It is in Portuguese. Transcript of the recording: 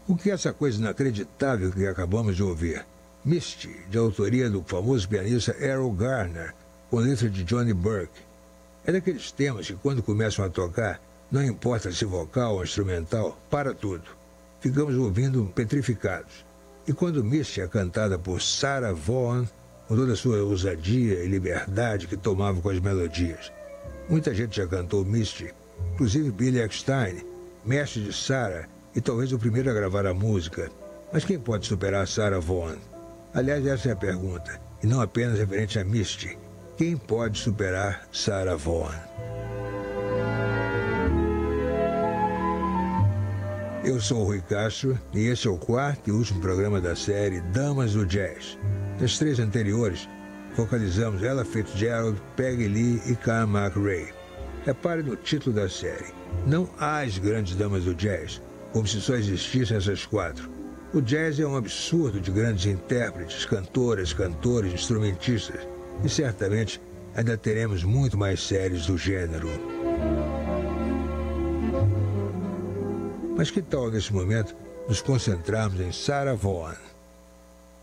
O que é essa coisa inacreditável que acabamos de ouvir? Misty, de autoria do famoso pianista Errol Garner, com letra de Johnny Burke. É daqueles temas que, quando começam a tocar, não importa se vocal ou instrumental, para tudo. Ficamos ouvindo petrificados. E quando Misty é cantada por Sarah Vaughan, com toda a sua ousadia e liberdade que tomava com as melodias. Muita gente já cantou Misty, inclusive Billy Eckstine, mestre de Sarah e talvez o primeiro a gravar a música. Mas quem pode superar Sarah Vaughan? Aliás, essa é a pergunta, e não apenas referente a Misty. Quem pode superar Sarah Vaughan? Eu sou o Rui Castro e esse é o quarto e último programa da série Damas do Jazz. Das 3 anteriores, focalizamos Ella Fitzgerald, Peggy Lee e Carl McRae. Repare no título da série. Não as grandes damas do jazz, como se só existissem essas 4. O jazz é um absurdo de grandes intérpretes, cantoras, cantores, instrumentistas. E certamente ainda teremos muito mais séries do gênero. Mas que tal, nesse momento, nos concentrarmos em Sarah Vaughan?